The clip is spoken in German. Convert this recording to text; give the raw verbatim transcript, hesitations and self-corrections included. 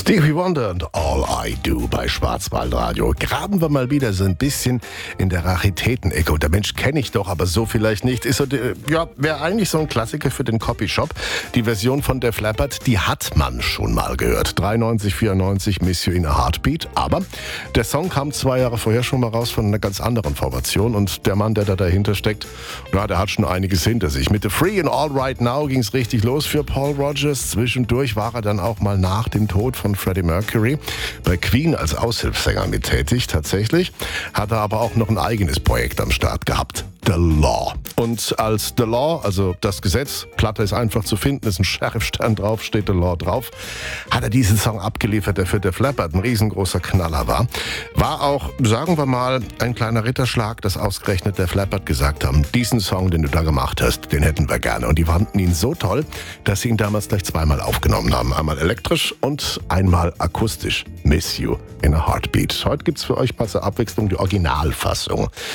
Stevie Wonder und All I Do bei Schwarzwaldradio. Graben wir mal wieder so ein bisschen in der Raritäten-Ecke. Und der Mensch kenne ich doch, aber so vielleicht nicht. Ist so, ja, wäre eigentlich so ein Klassiker für den Copyshop. Die Version von Def Leppard, die hat man schon mal gehört. dreiundneunzig, vierundneunzig, Miss You in a Heartbeat. Aber der Song kam zwei Jahre vorher schon mal raus von einer ganz anderen Formation. Und der Mann, der da dahinter steckt, ja, der hat schon einiges hinter sich. Mit The Free and All Right Now ging es richtig los für Paul Rodgers. Zwischendurch war er dann auch mal nach dem Tod von Freddie Mercury bei Queen als Aushilfssänger mit tätig. Tatsächlich hat er aber auch noch ein eigenes Projekt am Start gehabt. The Law. Und als The Law, also das Gesetz, Platte ist einfach zu finden, ist ein Sheriffstern drauf, steht The Law drauf, hat er diesen Song abgeliefert, der für Def Leppard ein riesengroßer Knaller war. War auch, sagen wir mal, ein kleiner Ritterschlag, dass ausgerechnet Def Leppard gesagt haben, diesen Song, den du da gemacht hast, den hätten wir gerne. Und die fanden ihn so toll, dass sie ihn damals gleich zweimal aufgenommen haben. Einmal elektrisch und einmal akustisch. Miss You in a Heartbeat. Heute gibt's für euch mal zur Abwechslung die Originalfassung.